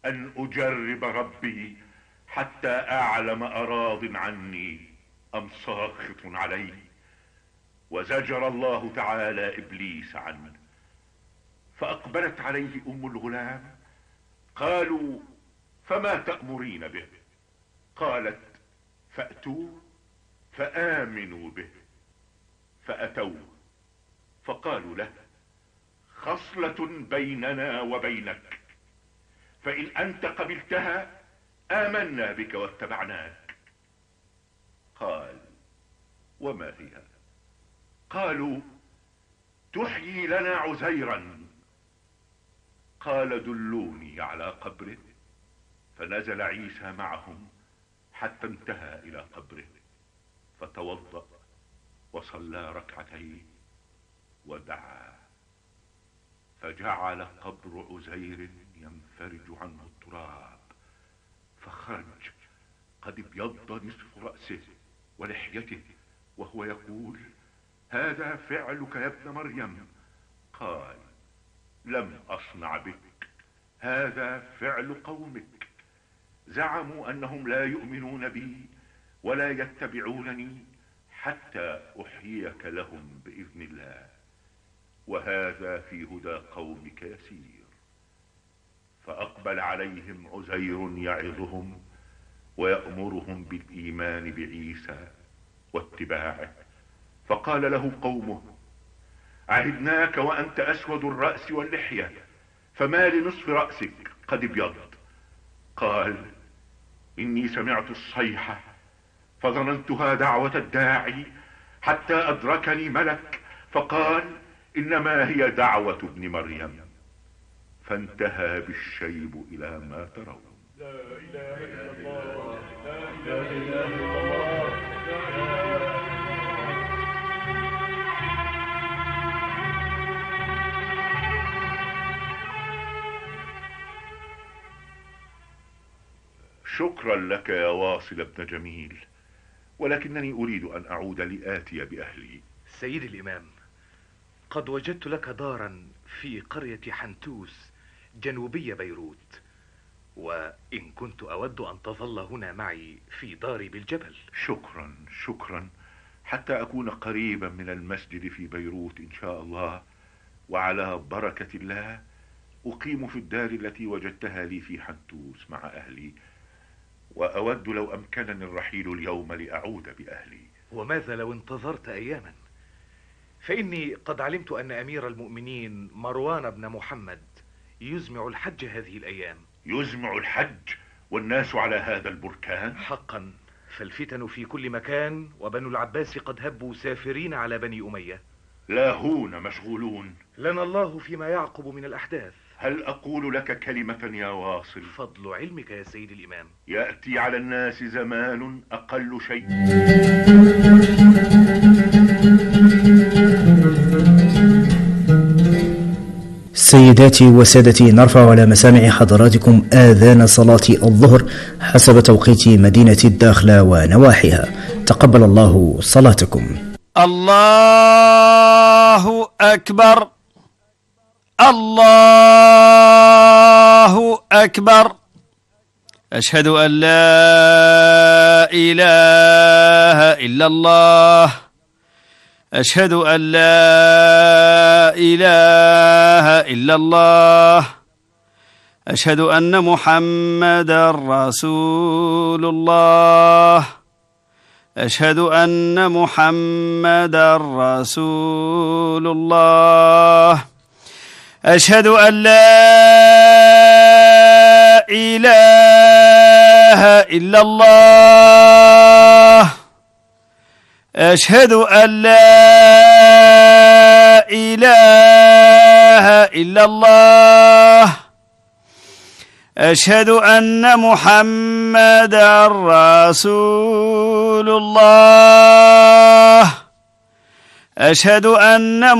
أن أجرب ربي حتى أعلم أراض عني أم ساخط عليه. وزجر الله تعالى إبليس عنه. فأقبلت عليه أم الغلام، قالوا: فما تأمرين به؟ قالت: فأتوه فآمنوا به. فأتوه فقالوا له: خصلة بيننا وبينك، فإن أنت قبلتها آمنا بك واتبعناك. قال: وما هي؟ قالوا: تحيي لنا عزيرا. قال: دلوني على قبره. فنزل عيسى معهم حتى انتهى إلى قبره، فتوضأ وصلى ركعتين ودعا، فجعل قبر عزير ينفرج عنه التراب، فخرج قد ابيض نصف رأسه ولحيته، وهو يقول: هذا فعلك يا ابن مريم. قال: لم أصنع بك، هذا فعل قومك. زعموا أنهم لا يؤمنون بي ولا يتبعونني حتى أحييك لهم بإذن الله، وهذا في هدى قومك يسير. فأقبل عليهم عزير يعظهم ويأمرهم بالإيمان بعيسى واتباعه. فقال له قومه: عهدناك وأنت أسود الرأس واللحية، فما لنصف رأسك قد ابيض؟ قال: إني سمعت الصيحة فظننتها دعوة الداعي، حتى أدركني ملك فقال: إنما هي دعوة ابن مريم. فانتهى بالشيب إلى ما ترون. لا إله إلا الله، لا إله إلا الله، لا إله إلا الله. شكرا لك يا واصل ابن جميل، ولكنني أريد أن أعود لآتي بأهلي. سيدي الإمام، قد وجدت لك دارا في قرية حنتوس جنوبي بيروت، وإن كنت أود أن تظل هنا معي في داري بالجبل. شكرا شكرا، حتى أكون قريبا من المسجد في بيروت إن شاء الله. وعلى بركة الله أقيم في الدار التي وجدتها لي في حنتوس مع أهلي، وأود لو أمكنني الرحيل اليوم لأعود بأهلي. وماذا لو انتظرت أياما؟ فإني قد علمت أن أمير المؤمنين مروان بن محمد يزمع الحج هذه الأيام. يزمع الحج والناس على هذا البركان؟ حقا، فالفتن في كل مكان، وبنو العباس قد هبوا سافرين على بني أمية. لاهون مشغولون. لنا الله فيما يعقب من الأحداث. هل أقول لك كلمة يا واصل؟ فضل علمك يا سيد الإمام. يأتي على الناس زمان أقل شيء سيداتي وسادتي، نرفع على مسامع حضراتكم آذان صلاة الظهر حسب توقيت مدينة الداخلة ونواحيها. تقبل الله صلاتكم. الله أكبر، الله أكبر. أشهد أن لا إله إلا الله، أشهد أن لا إله إلا الله، أشهد أن محمدا رسول الله، أشهد أن محمدا رسول الله، أشهد أن لا إله إلا الله، أشهد أن لا إله إلا الله، أشهد أن محمدا رسول الله، أشهد أن